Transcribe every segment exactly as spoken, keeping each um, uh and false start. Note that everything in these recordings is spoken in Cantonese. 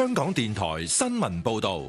香港電台新聞報道。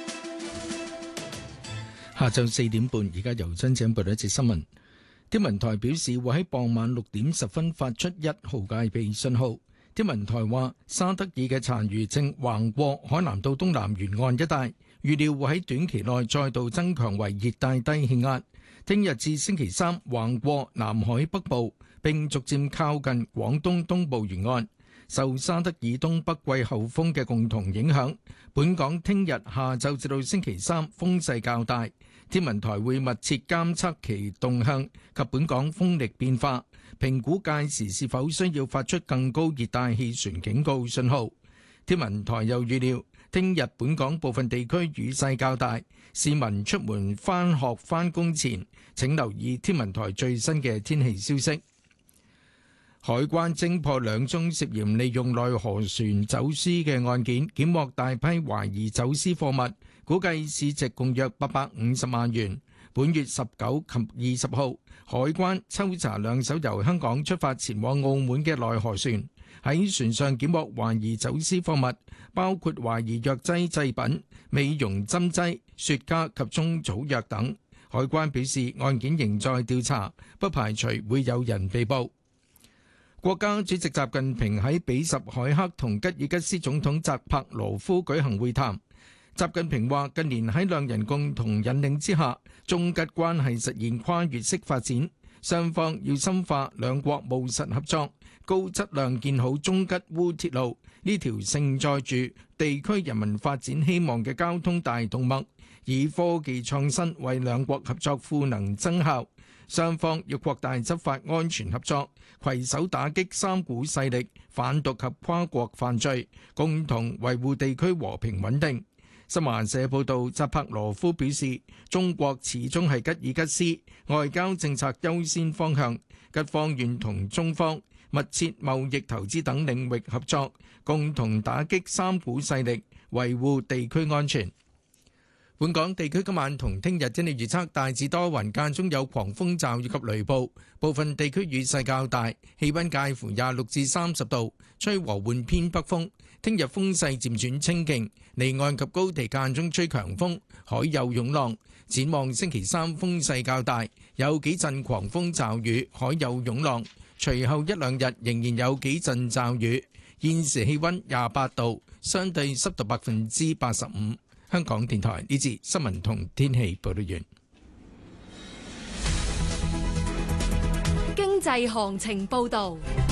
下晝四點半，而家由真正報道一節新聞。天文台表示會喺傍晚六點十分發出一號戒備信號。天文台話，沙德爾嘅殘餘正橫過海南島東南沿岸一帶，預料會喺短期內再度增強為熱帶低氣壓。聽日至星期三橫過南海北部，並逐漸靠近廣東東部沿岸。受沙德爾東北季候風嘅共同影響，本港聽日下晝至到星期三風勢較大，天文台會密切監測其動向及本港風力變化，評估屆時是否需要發出更高熱帶氣旋警告信號。天文台又預料，聽日本港部分地區雨勢較大，市民出門返學返工前請留意天文台最新嘅天氣消息。海關偵破兩宗涉嫌利用內河船走私嘅案件，檢獲大批懷疑走私貨物，估計市值共約八百五十萬元。本月十九及二十號，海關抽查兩艘由香港出發前往澳門嘅內河船，喺船上檢獲懷疑走私貨物，包括懷疑藥劑製品、美容針劑、雪茄及中草藥等。海關表示，案件仍在調查，不排除會有人被捕。國家主席習近平喺比什凱克同吉爾吉斯總統扎帕羅夫舉行會談。習近平話：近年喺兩人共同引領之下，中吉關係實現跨越式發展，雙方要深化兩國務實合作，高質量建好中吉烏鐵路呢條盛載住地區人民發展希望嘅交通大動脈，以科技創新為兩國合作賦能增效。雙方要擴大執法安全合作，攜手打擊三股勢力、販毒及跨國犯罪，共同維護地區和平穩定。新華社報道，扎帕羅夫表示，中國始終係吉爾吉斯外交政策優先方向，吉方願同中方密切貿易、投資等領域合作，共同打擊三股勢力，維護地區安全。本港地區今晚同聽日天氣預測大致多雲，間中有狂風驟雨及雷暴，部分地區雨勢較大，氣溫介乎廿六至三十度，吹和緩偏北風。聽日風勢漸轉清勁，離岸及高地間中吹強風，海有湧浪。展望星期三風勢較大，有幾陣狂風驟雨，海有湧浪。隨後一兩日仍然有幾陣驟雨。現時氣溫廿八度，相對濕度百分之八十五。香港電台呢節新聞同天氣報道完。 經濟行情報道。